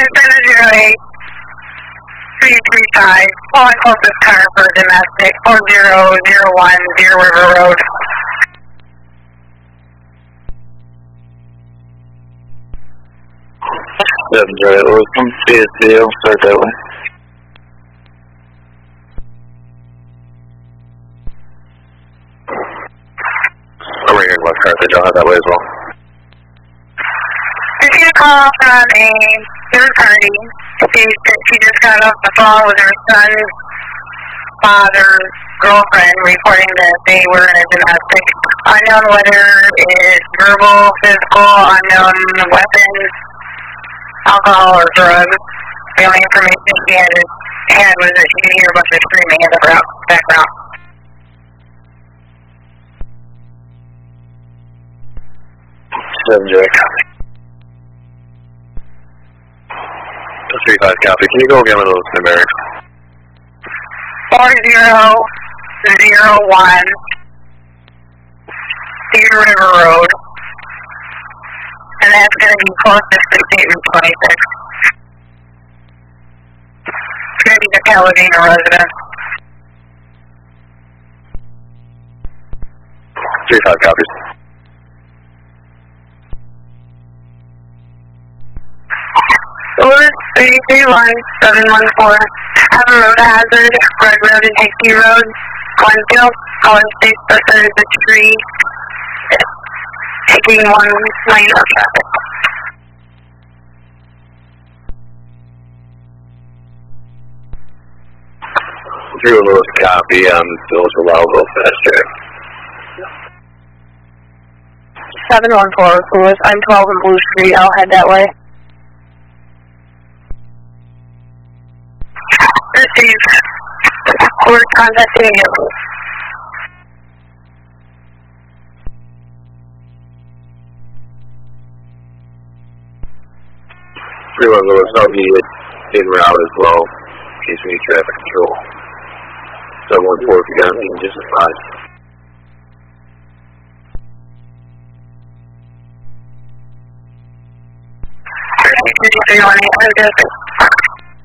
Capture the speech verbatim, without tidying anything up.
seven zero eight three three five. Calling closest car for domestic four zero zero one Deer River Road. seven zero eight, we'll come C S C, I'll start that way. I'm right here in West Carthage, I'll head that way as well. Received a call from a third party. She said she just got off the phone with her son's father's girlfriend reporting that they were in a domestic. Unknown whether it's verbal, physical, unknown weapon, alcohol, or drugs. The only information she had, had was that she could hear a bunch of screaming in the background. seven zero eight, copy. three five, copy. Can you go again with those numerics? four zero zero one Deer River Road. And that's going to be closest to State Route twenty-six. It's going to be the Paladino residence. three five, copies. Louis three three one seven one four. Have a road hazard. Red Road and Hickey Road. Glenfield. Calling state person is a tree. Taking one lane of traffic. Through a Lewis, copy. Um, those allow a little faster. seven one four Louis. I'm twelve in Blue Street. I'll head that way. Received. We're contacting you. three one Lewis, I'll be in route as well, in case we need traffic control. seven one four, if you got me, just advise. three one eight,